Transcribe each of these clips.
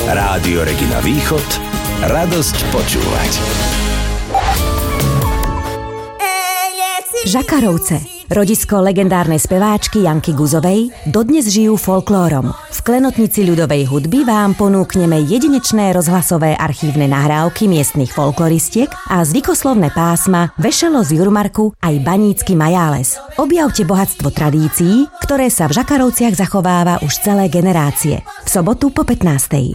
Rádio Regina Východ, radosť počúvať. Žakarovce, rodisko legendárnej speváčky Janky Guzovej, dodnes žijú folklórom. V klenotnici ľudovej hudby vám ponúkneme jedinečné rozhlasové archívne nahrávky miestnych folkloristiek a zvykoslovné pásma Vešelo z Jurmarku aj Banícky Majáles. Objavte bohatstvo tradícií, ktoré sa v Žakarovciach zachováva už celé generácie. V sobotu po 15:00.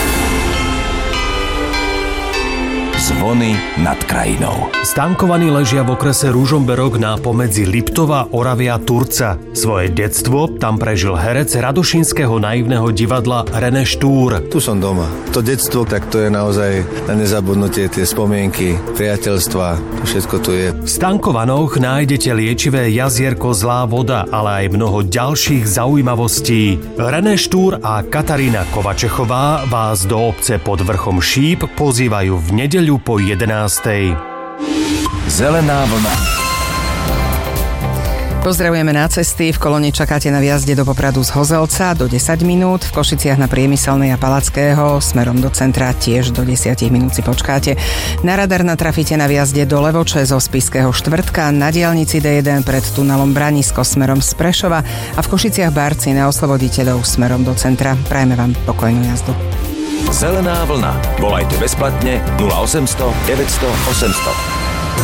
Zvony nad krajinou. Stankovaní ležia v okrese Ružomberok na pomedzi Liptova, Oravia, Turca. Svoje detstvo tam prežil herec Radošínskeho naivného divadla René Štúr. Tu som doma. To detstvo, tak to je naozaj na nezabudnutie, tie spomienky, priateľstva, to všetko tu je. V Stankovanoch nájdete liečivé jazierko Zlá voda, ale aj mnoho ďalších zaujímavostí. René Štúr a Katarína Kovačechová vás do obce pod vrchom Šíp pozývajú v nedeľu po 11:00. Zelená vlna. Pozdravujeme na cesty. V Koloni čakáte na výjazde do Popradu z Hozelca do 10 minút, v Košiciach na Priemyselnej a Palackého smerom do centra tiež do 10 minút si počkáte. Na radar natrafíte na výjazde do Levoče zo Spišského štvrtka, na diaľnici D1 pred tunelom Branisko smerom z Prešova a v Košiciach Barci na Osloboditeľov smerom do centra. Prajeme vám pokojnú jazdu. Zelená vlna. Volajte bezplatne 0800 900 800.